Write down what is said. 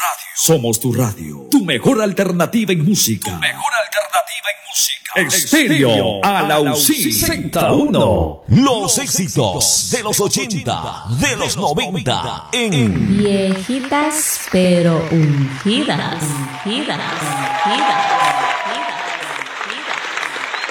Somos tu radio. Tu mejor alternativa en música. Estéreo Alausí Z1. Los éxitos de los 80, de los 90 en Viejitas pero ungidas.